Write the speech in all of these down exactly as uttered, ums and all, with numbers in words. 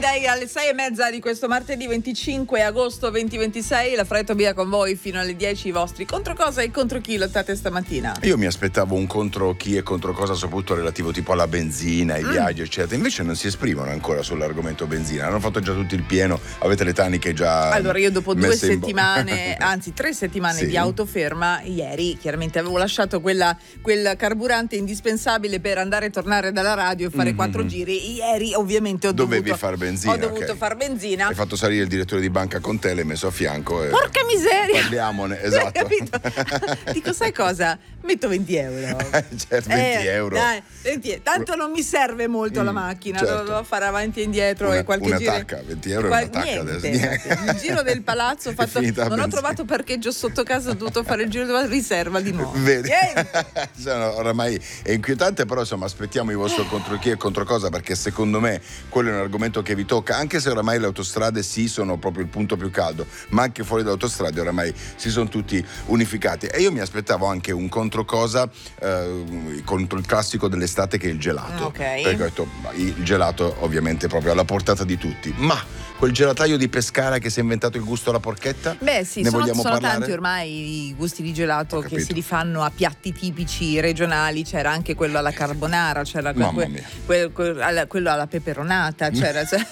Day alle sei e mezza di questo martedì venticinque agosto duemilaventisei. La Fra Tobia con voi fino alle dieci. I vostri contro cosa e contro chi lottate stamattina? Io mi aspettavo un contro chi e contro cosa, soprattutto relativo tipo alla benzina, ai mm. viaggi eccetera. Invece non si esprimono ancora sull'argomento benzina. Hanno fatto già tutto il pieno. Avete le taniche già. Allora io dopo due settimane bo- anzi tre settimane sì. di autoferma, ieri chiaramente avevo lasciato quella, quel carburante indispensabile per andare e tornare dalla radio e fare mm-hmm. quattro giri. Ieri ovviamente ho dovevi dovuto far benzina. Ho dovuto okay. far benzina. Hai fatto salire il direttore di banca con te, l'hai messo a fianco e porca miseria, parliamone. Esatto. Dico, sai cosa? Metto venti euro. Certo, venti eh, euro. Dai, venti, tanto non mi serve molto mm, la macchina, certo. devo fare avanti e indietro una, e qualche una giro. Tacca, venti euro Qual- è una tacca niente, adesso. Il giro del palazzo ho fatto, non ho trovato parcheggio sotto casa, ho dovuto fare il giro della riserva di nuovo. Vedi? Cioè, no, oramai è inquietante, però insomma aspettiamo il vostro contro chi e contro cosa, perché secondo me quello è un argomento che vi tocca, anche se oramai le autostrade sì sono proprio il punto più caldo, ma anche fuori dalle autostrade oramai si sono tutti unificati. E io mi aspettavo anche un contro cosa eh, contro il classico dell'estate, che è il gelato. Okay. Perché ho detto, il gelato ovviamente è proprio alla portata di tutti, ma quel gelataio di Pescara che si è inventato il gusto alla porchetta? Beh sì, ne sono, vogliamo sono parlare? tanti ormai i gusti di gelato che si rifanno a piatti tipici regionali. C'era anche quello alla carbonara, c'era que- que- que- que- alla, quello alla peperonata, c'era cioè,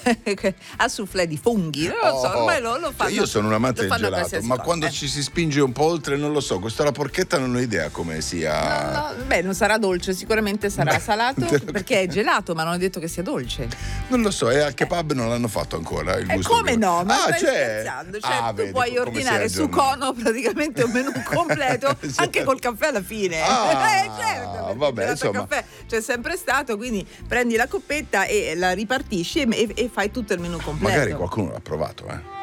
a soufflé di funghi, non lo so, oh, ormai lo, lo fanno. Io sono un amante del gelato, ma cosa. quando eh. ci si spinge un po' oltre non lo so, questo alla porchetta non ho idea come sia. No, no, beh, non sarà dolce, sicuramente sarà salato perché è gelato, ma non è detto che sia dolce. Non lo so, e al kebab non l'hanno fatto ancora il gusto. E come no? Ma ah, stai c'è. scherzando? Cioè, ah, tu vedi, puoi ordinare su Cono praticamente un menù completo, anche col caffè alla fine. Ah, eh, certo, vabbè, insomma. Caffè c'è sempre stato, quindi prendi la coppetta e la ripartisci e, e, e fai tutto il menù completo. Magari qualcuno l'ha provato, eh.